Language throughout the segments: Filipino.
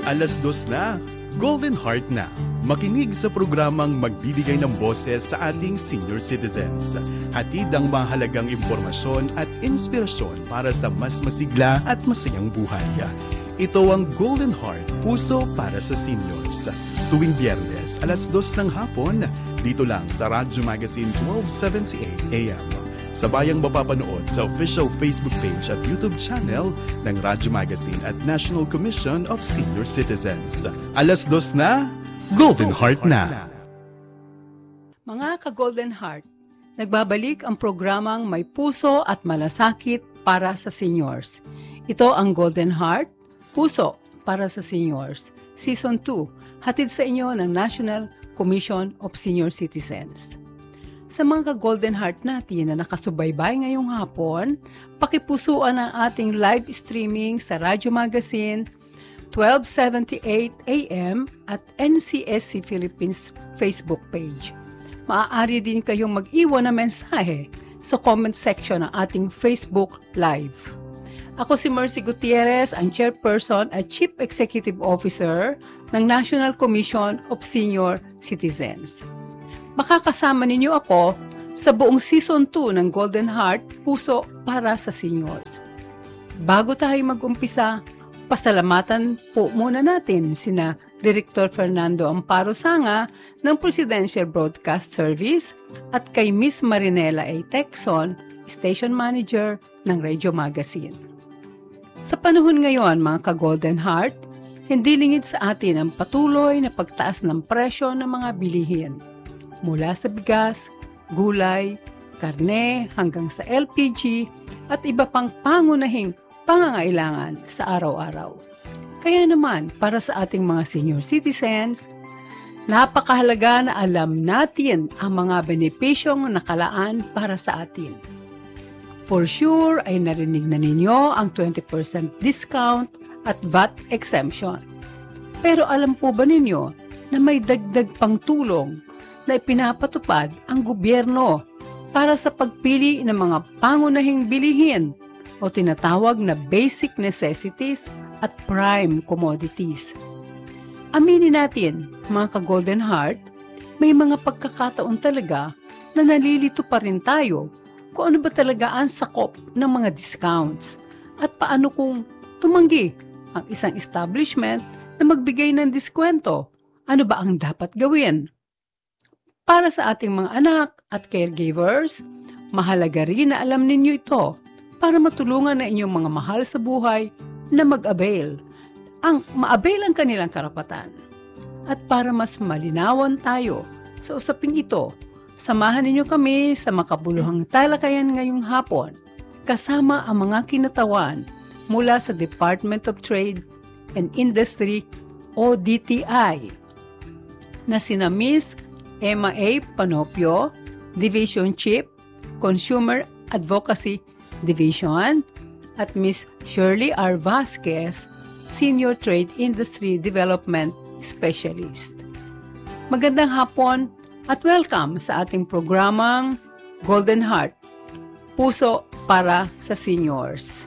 2:00 na. Golden Heart na. Makinig sa programang magbibigay ng boses sa ating senior citizens. Hatid ang mahalagang impormasyon at inspirasyon para sa mas masigla at masayang buhay. Ito ang Golden Heart, puso para sa seniors. Tuwing Biyernes, 2:00 ng hapon, dito lang sa Radyo Magazine 1278 AM. Sabayang mapapanood sa official Facebook page at YouTube channel ng Radyo Magazine at National Commission of Senior Citizens. 2:00 na, Golden Heart na. Mga ka-Golden Heart, nagbabalik ang programang May Puso at Malasakit para sa Seniors. Ito ang Golden Heart, Puso para sa Seniors, Season 2, hatid sa inyo ng National Commission of Senior Citizens. Sa mga ka-Golden Heart natin na nakasubaybay ngayong hapon, pakipusuan ang ating live streaming sa Radyo Magazine 1278 AM at NCSC Philippines Facebook page. Maaari din kayong mag-iwan ng mensahe sa comment section ng ating Facebook Live. Ako si Mercy Gutierrez, ang Chairperson at Chief Executive Officer ng National Commission of Senior Citizens. Makakasama ninyo ako sa buong Season 2 ng Golden Heart, Puso para sa Seniors. Bago tayo mag-umpisa, pasalamatan po muna natin sina Director Fernando Amparo Sanga ng Presidential Broadcast Service at kay Miss Marinela A. Texon, Station Manager ng Radio Magazine. Sa panahon ngayon, mga ka-Golden Heart, hindi lingid sa atin ang patuloy na pagtaas ng presyo ng mga bilihin. Mula sa bigas, gulay, karne, hanggang sa LPG at iba pang pangunahing pangangailangan sa araw-araw. Kaya naman, para sa ating mga senior citizens, napakahalaga na alam natin ang mga benepisyong nakalaan para sa atin. For sure ay narinig na ninyo ang 20% discount at VAT exemption. Pero alam po ba ninyo na may dagdag pang tulong na ipinapatupad ang gobyerno para sa pagpili ng mga pangunahing bilihin o tinatawag na basic necessities at prime commodities. Aminin natin, mga ka-Golden Heart, may mga pagkakataon talaga na nalilito pa rin tayo kung ano ba talaga ang sakop ng mga discounts at paano kung tumanggi ang isang establishment na magbigay ng diskwento. Ano ba ang dapat gawin? Para sa ating mga anak at caregivers, mahalaga rin na alam ninyo ito para matulungan na inyong mga mahal sa buhay na ma-avail ang kanilang karapatan. At para mas malinawan tayo sa usaping ito, samahan ninyo kami sa makabuluhang talakayan ngayong hapon kasama ang mga kinatawan mula sa Department of Trade and Industry o DTI na sina Miss Emma A. Panopio, Division Chief, Consumer Advocacy Division, at Miss Shirley R. Vasquez, Senior Trade Industry Development Specialist. Magandang hapon at welcome sa ating programang Golden Heart, Puso para sa Seniors.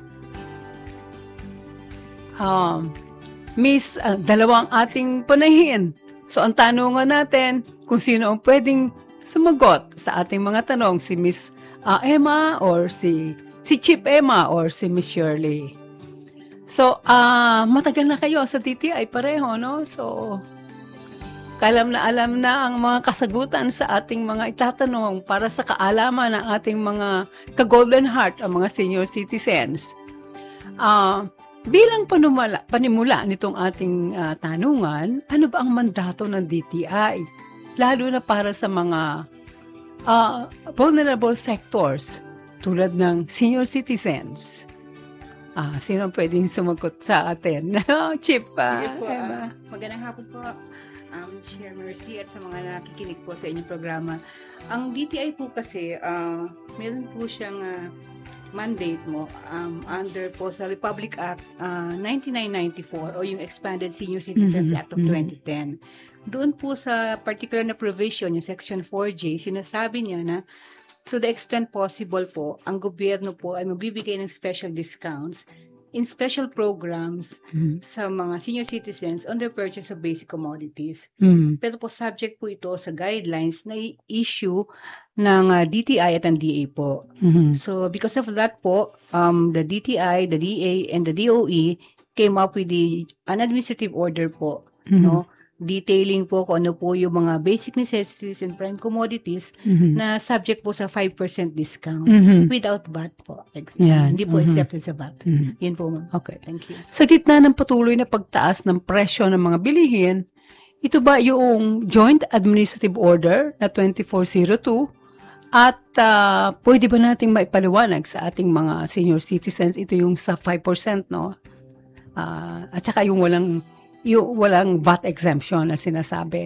Miss, dalawang ating panahin. So ang tanungan natin, kung sino ang pwedeng sumagot sa ating mga tanong, si Miss Emma or si Chief Emma or si Miss Shirley. So, matagal na kayo sa DTI pareho, no? So, alam na ang mga kasagutan sa ating mga itatanong para sa kaalaman ng ating mga ka-Golden Heart, ang mga senior citizens. Bilang panimula nitong ating tanungan, ano ba ang mandato ng DTI? Lalo na para sa mga vulnerable sectors tulad ng senior citizens. Sino pwedeng sumagot sa atin? Chip, Emma. Magandang hapon po, Chair Mercy at sa mga nakikinig po sa inyong programa. Ang DTI po kasi, meron po siyang mandate mo under po sa Republic Act 9994 o yung Expanded Senior Citizens Act of 2010. Doon po sa particular na provision, yung Section 4J, sinasabi niya na to the extent possible po, ang gobyerno po ay magbibigay ng special discounts in special programs Mhm. sa mga senior citizens on their purchase of basic commodities. Mhm. Pero po subject po ito sa guidelines na issue ng DTI at ang DA po. Mhm. So because of that po, the DTI, the DA, and the DOE came up with an administrative order po, Mhm. no? Detailing po kung ano po yung mga basic necessities and prime commodities Mhm. na subject po sa 5% discount Mhm. without VAT po. Yan. Hindi po Mhm. accepted sa VAT. Mhm. Yun po, ma'am. Okay. Thank you. Sa gitna ng patuloy na pagtaas ng presyo ng mga bilihin, ito ba yung Joint Administrative Order na 2402 at pwede ba nating maipaliwanag sa ating mga senior citizens ito yung sa 5%, no? At saka yung walang VAT exemption na sinasabi.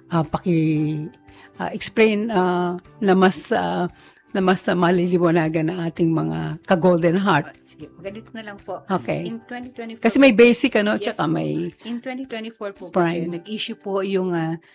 Explain na mas maliliwanagan ng ating mga ka-Golden Heart. Sige, ganito na lang po. Okay. In 2024, Kasi may basic, ano, Yes, tsaka po. may... In 2024 po Prime. kasi nag-issue po yung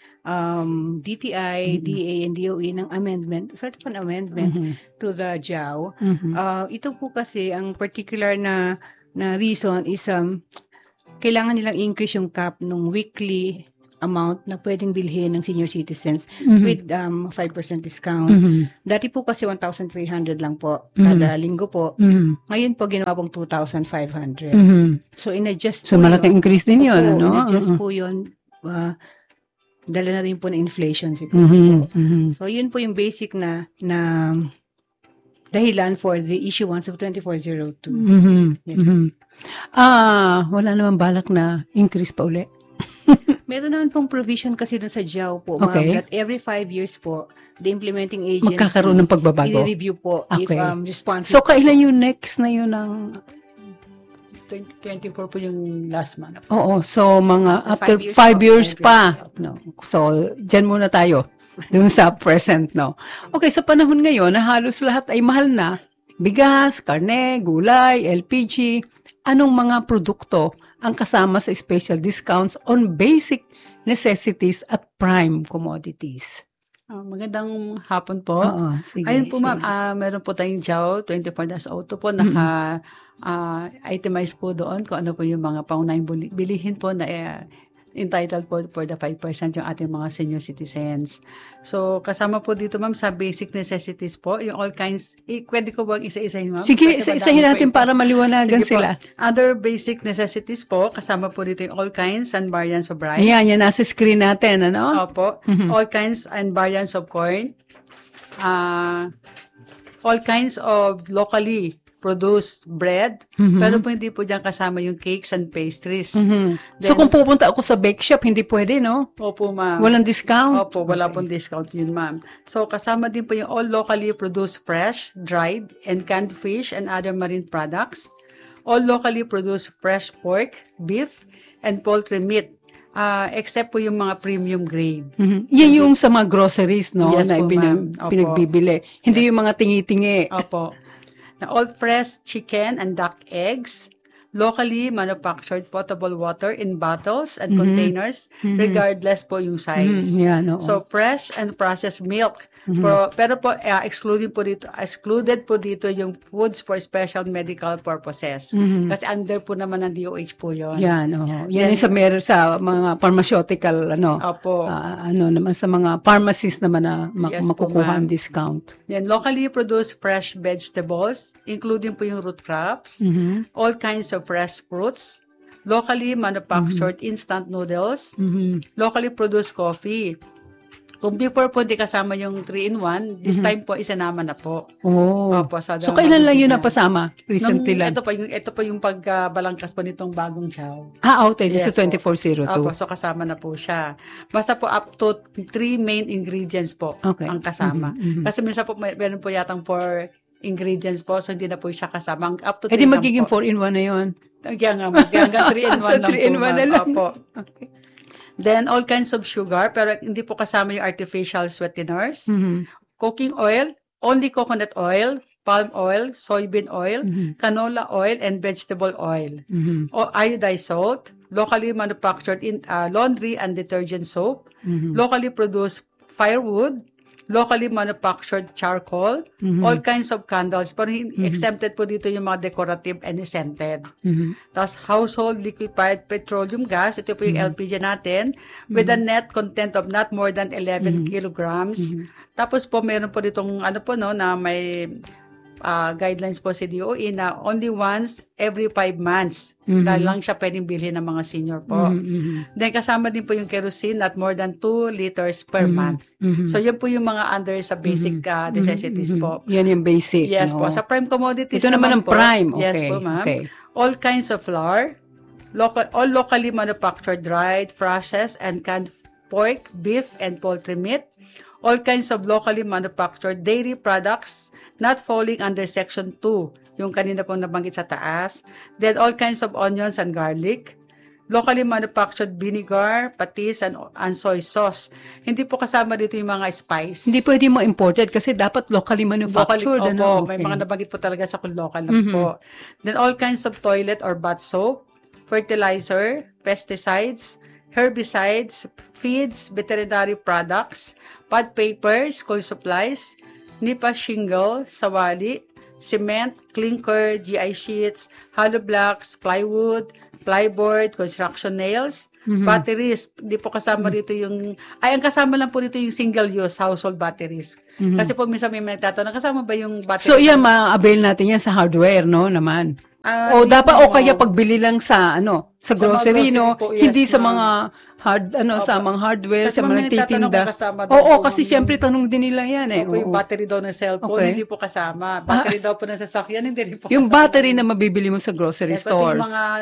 DTI, DA, and DOE ng amendment, sort of an amendment Mhm. to the JAO. Mhm. Ito po kasi, ang particular na reason is kailangan nilang increase yung cap ng weekly amount na pwedeng bilhin ng senior citizens Mhm. with 5% discount. Mhm. Dati po kasi 1,300 lang po Mhm. kada linggo po. Mhm. Ngayon po ginawa pong 2,500. Mhm. So in-adjust So, po malaking increase din yun, Opo, ano? in-adjust Oo. po yun. Dala na rin po ng inflation siguro. Mhm. Mhm. So yun po yung basic na dahilan for the issuance of 2402. Mhm. Yes. Mhm. Wala naman balak na increase pa uli. Meron naman pong provision kasi dun sa JAO po, ma'am, Okay. that every 5 years po, the implementing agency Magkakaroon ng pagbabago. i-review po if Okay. responsive. So, kailan yung next na yun ng... 24 po yung last month. Oo. So, mga after 5 years 5 po. years 5 pa. years. No. So, dyan muna tayo. Doon sa present, no? Okay, sa panahon ngayon na halos lahat ay mahal na, bigas, karne, gulay, LPG, anong mga produkto ang kasama sa special discounts on basic necessities at prime commodities? Magandang hapon po. Oo, sige. Ayun po ma'am, Sure. meron po tayong JAO 24-02 po, itemize po doon kung ano po yung mga paunahing bilihin po na entitled po for the 5% yung ating mga senior citizens. So, kasama po dito ma'am sa basic necessities po, yung all kinds, pwede ko bang isa-isahin ma'am? Sige, Kasi isa-isahin madami po natin ito. para maliwanagan Sige po. sila. Other basic necessities po, kasama po dito yung all kinds and variants of rice. Ayan, yan nasa screen natin, ano? Opo. All kinds and variants of corn. All kinds of locally produced bread. Pero po hindi po dyan kasama yung cakes and pastries. Mhm. So, kung pupunta ako sa bake shop, hindi pwede, no? Opo, ma'am. Walang discount? Opo, wala pong discount yun, ma'am. So, kasama din po yung all locally produced fresh, dried, and canned fish and other marine products. All locally produced fresh pork, beef, and poultry meat. Except po yung mga premium grade. Mhm. Yan yung sa mga groceries, no? Yes na po, ma'am. Opo. pinagbibili. Hindi yung mga tingi-tingi. Opo. Na all fresh chicken and duck eggs, locally manufactured potable water in bottles and containers, regardless po yung size. Yan, oo. So, fresh and processed milk. Pero po, excluded po dito yung foods for special medical purposes. Kasi under po naman ng DOH po yun. Yan, oo. Yan yung sa mga pharmaceutical, ano. Opo. Naman sa mga pharmacies naman na Yes po, makukuha ang ma'am. discount. Then, locally produced fresh vegetables, including po yung root crops, all kinds of fresh fruits, locally manufactured instant noodles, locally produced coffee. Kung before po di kasama yung 3-in-1, this time po isinama na po. Oh. Opo, So, kailan lang yun napasama? Recently lang? Ito po yung pagbalangkas po nitong bagong chow. Okay. Yes Sa po. 2402. Opo, so kasama na po siya. Basta po up to 3 main ingredients po Okay. ang kasama. Mhm. Kasi minsan po meron po yatang 4 ingredients po, so hindi na po siya kasama. Ang up to 3 Eh di lang magiging po. 4-in-1 na yun. Kaya nga, hanggang 3-in-1 So, lang 3-in-1 po. na ma'am. lang. Opo. Okay. Then, all kinds of sugar, pero hindi po kasama yung artificial sweeteners. Mhm. Cooking oil, only coconut oil, palm oil, soybean oil, canola oil, and vegetable oil. Mhm. O iodized salt, locally manufactured in laundry and detergent soap, locally produced firewood, locally manufactured charcoal, all kinds of candles. Pero exempted po dito yung mga decorative and scented. Tapos household liquefied petroleum gas, ito po yung LPG natin, with a net content of not more than 11 kilograms. Tapos po meron po ditong na may guidelines po si DOE na only once every 5 months dahil lang siya pwedeng bilhin ng mga senior po. Then kasama din po yung kerosene at more than 2 liters per month. So yun po yung mga under sa basic necessities po. Yan yung basic. Yes po. Sa prime commodities ito naman ang po, prime. Okay. Yes po, ma'am. Okay. All kinds of flour, all locally manufactured dried, processed, and canned pork, beef, and poultry meat, all kinds of locally manufactured dairy products not falling under Section 2, yung kanina pong nabanggit sa taas. Then all kinds of onions and garlic, locally manufactured vinegar, patis, and soy sauce. Hindi po kasama dito yung mga spice. Hindi pwede mo imported kasi dapat locally manufactured. Opo, may mga nabanggit po talaga sa kung local lang po. Then all kinds of toilet or bath soap, fertilizer, pesticides, herbicides, feeds, veterinary products, pad paper, school supplies, nipa shingle, sawali, cement, clinker, GI sheets, hollow blocks, plywood, plyboard, construction nails, batteries. Di po kasama dito ang kasama lang po dito yung single-use household batteries. Kasi po minsan may nagtatanong, kasama ba yung battery? So, yan, ma-avail natin yan sa hardware, no, naman. Dapat, kaya pagbili lang sa, sa grocery, no? Po, yes, hindi sa mga sa mga hardware, kasi sa mga nagtitinda. Kasi siyempre tanong din nila yan, eh. Yung battery daw ng cellphone, hindi po kasama. Battery daw po ng sasakyan, hindi rin po kasama. Yung battery na mabibili mo sa grocery stores. Yung mga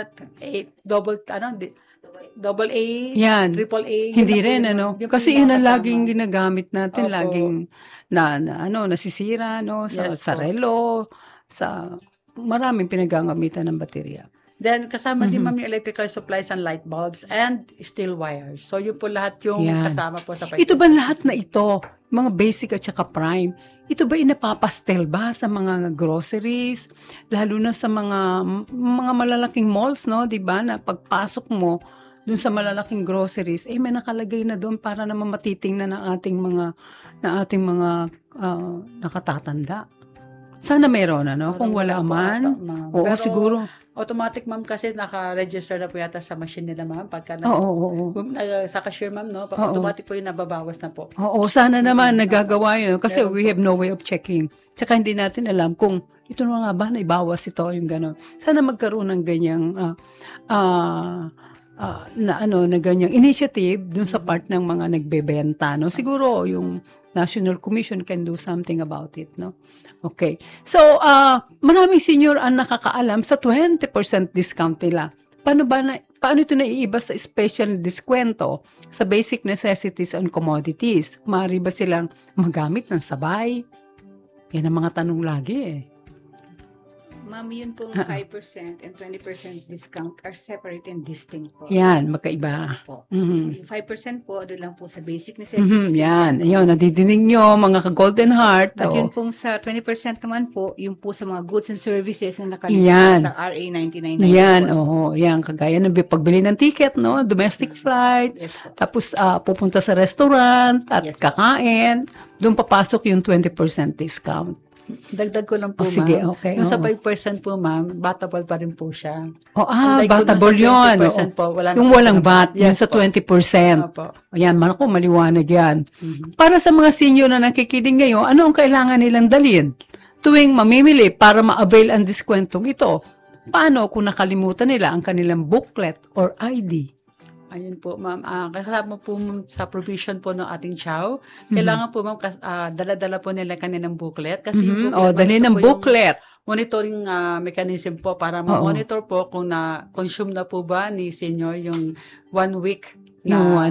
double A, yan. triple A. Hindi rin, Kasi yun ang laging ginagamit natin, laging nasisira, sa relo, sa maraming pinagagamitan ng baterya. Then, kasama din ma'am yung electrical supplies and light bulbs and steel wires. So, yun po lahat yung kasama po sa 5%. Ito ba lahat na ito, mga basic at saka prime, ito ba inapapastel ba sa mga groceries, lalo na sa mga malalaking malls, no? Diba, na pagpasok mo dun sa malalaking groceries, may nakalagay na doon para naman matitingnan ng ating mga nakatatanda. Sana meron, kung wala man. Oo, pero siguro. Automatic, ma'am, kasi naka-register na po yata sa machine nila, ma'am. Pagka sa cashier, ma'am, automatic po yung nababawas na po. Oo, sana naman nagagawa yun. Kasi we have no way of checking. Tsaka hindi natin alam kung ito na nga ba, naibawas ito, yung gano'n. Sana magkaroon ng ganyang na ganyang initiative dun sa part ng mga nagbebenta, no? Siguro yung National Commission can do something about it, no? Okay. So, maraming senior ang nakakaalam sa 20% discount nila. Paano ito naiiba sa special diskwento sa basic necessities and commodities? Maaari ba silang magamit ng sabay? Yan ang mga tanong lagi, eh. Ma'am, yun pong 5% and 20% discount are separate and distinct po. Yan, magkaiba. Yung 5% po, doon lang po sa basic necessities. Yan, ayun, nadidinig nyo, mga ka-Golden Heart. At yun pong sa 20% naman po, yung po sa mga goods and services na nakalista sa RA 9994. Yan, yan, kagaya ng pagbili ng ticket, no? Domestic flight, tapos pupunta sa restaurant at kakain, doon papasok yung 20% discount. Dagdag ko lang po, ma'am. Sige, okay. Yung sa 5% po, ma'am, batable pa rin po siya. Batable yun. Po, yung walang VAT, yun sa 20%. Opo. Ayan, maliwanag yan. Para sa mga senior na nakikinig ngayon, ano ang kailangan nilang dalhin? Tuwing mamimili para ma-avail ang diskwentong ito, paano kung nakalimutan nila ang kanilang booklet or ID? Ayun po, ma'am. Kasama po sa provision po ng ating chow. Kailangan po, ma'am, dala-dala po nila kanilang booklet. Kasi yung booklet, dali ng booklet. Monitoring mechanism po para ma-monitor po kung na-consume na po ba ni senior yung 1 week na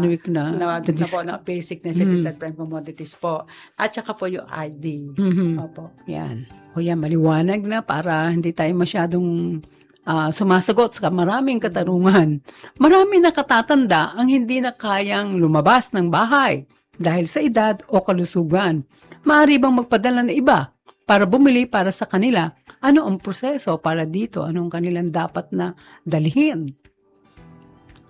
basic necessities and prime commodities po. At saka po yung ID. Opo. Yan. Yan, maliwanag na para hindi tayo masyadong sumasagot sa maraming katarungan. Marami nakatatanda ang hindi na kayang lumabas ng bahay dahil sa edad o kalusugan. Maaari bang magpadala na iba para bumili para sa kanila? Ano ang proseso para dito? Anong kanilang dapat na dalhin?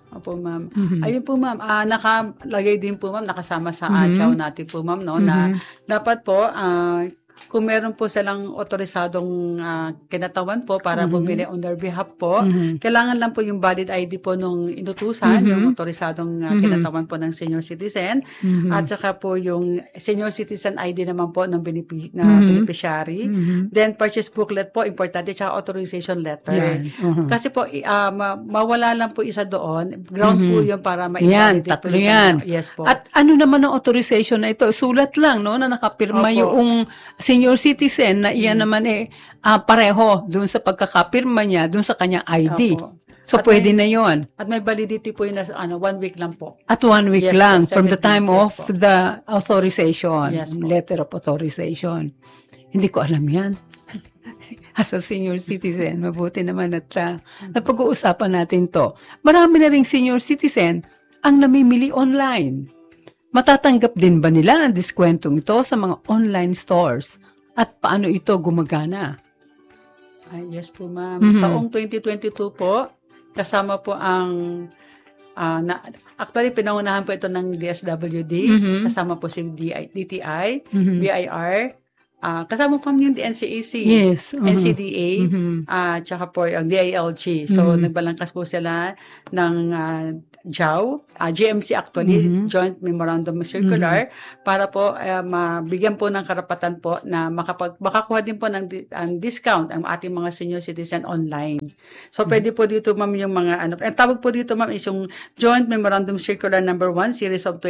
Opo, ma'am. Mhm. Ayun po, ma'am. Nakalagay din po, ma'am, nakasama sa Mhm. ACHAO natin po, ma'am, no, na Mhm. dapat po, kung meron po silang otorisadong kinatawan po para Mhm. bumili on their behalf po, Mhm. kailangan lang po yung valid ID po nung inutusan, Mhm. yung otorisadong Mhm. kinatawan po ng senior citizen, Mhm. at saka po yung senior citizen ID naman po ng Mhm. beneficiary. Mhm. Then, purchase booklet po, importante, tsaka authorization letter. Yan. Mhm. Kasi po, mawala lang po isa doon. Ground Mhm. po yun para Yan, ma-invalidate tatlo po yung yan. Yes po. At ano naman ang authorization na ito? Sulat lang, no, na nakapirma Opo. yung senior citizen na iyan naman pareho dun sa pagkakapirma niya, dun sa kanyang ID. Opo. So, At pwede may- na yon. At may validity po yun na 1 week lang po. At 1 week Yes lang po, from the 7 time days, yes of po. the authorization, Yes po. letter of authorization. Hindi ko alam yan. As a senior citizen, mabuti naman at napag-uusapan natin to. Marami na ring senior citizen ang namimili online. Matatanggap din ba nila ang diskwentong ito sa mga online stores? At paano ito gumagana? Yes po, ma'am. Mhm. Taong 2022 po, kasama po ang actually, pinangunahan po ito ng DSWD. Mhm. Kasama po si DTI, Mhm. BIR. Kasama po yung NCAC, Yes. Mhm. NCDA, Mhm. tsaka po ang DILG. So, Mhm. nagbalangkas po sila ng JAW, GMC actually, Mhm. Joint Memorandum Circular, para po mabigyan po ng karapatan po na makakuha din po ng discount ang ating mga senior citizen online. So, pwede po dito, ma'am, yung mga ang tawag po dito, ma'am, is yung Joint Memorandum Circular number 1, series of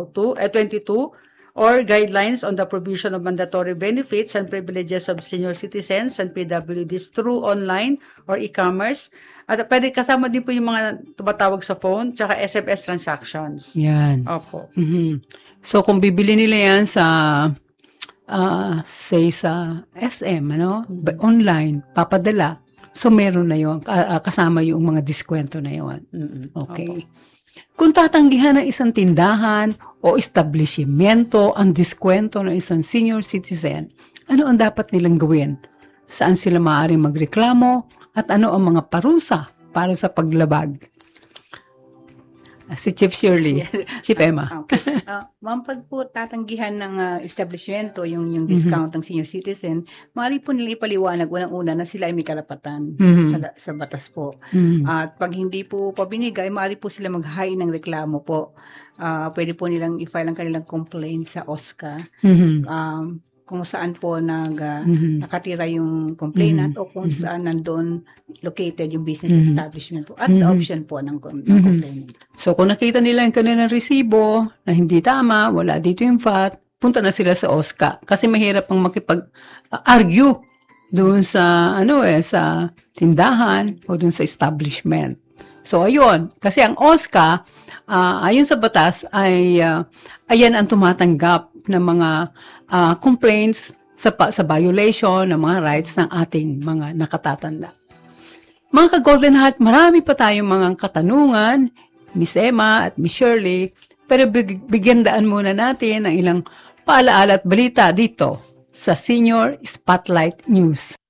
22, or guidelines on the provision of mandatory benefits and privileges of senior citizens and PWDs through online or e-commerce. At pwede kasama din po yung mga tumatawag sa phone, tsaka SMS transactions. Yan. Opo. Mhm. So, kung bibili nila yan sa, say, sa SM, online, papadala. So, meron na yun. Kasama yung mga diskwento na yun. Mm-mm. Okay. Opo. Kung tatanggihan ng isang tindahan o establishmento ang diskwento ng isang senior citizen, ano ang dapat nilang gawin? Saan sila maaaring magreklamo? At ano ang mga parusa para sa paglabag? Si Chief Shirley. Chief Emma. Okay. Ma'am, pag po tatanggihan ng establishmento yung discount ng senior citizen, maaari po nila ipaliwanag unang-una na sila ay may karapatan sa batas po. Mhm. At pag hindi po pabinigay, maaari po sila mag-hire ng reklamo po. Pwede po nilang i-file ang kanilang complaint sa OSCA. Mhm. Kung saan po Mhm. nakatira yung complainant o kung saan nandun located yung business establishment po at the option po ng complainant. So, kung nakita nila yung kanilang resibo na hindi tama, wala dito yung VAT, punta na sila sa OSCA. Kasi mahirap pang makipag-argue doon sa, sa tindahan o doon sa establishment. So, ayun. Kasi ang OSCA, ayon sa batas, ayan ang tumatanggap ng mga complaints sa violation ng mga rights ng ating mga nakatatanda. Mga ka-Golden Heart, marami pa tayong mga katanungan, Miss Emma at Miss Shirley, pero bigyan daan muna natin ng ilang paalaala at balita dito sa Senior Spotlight News.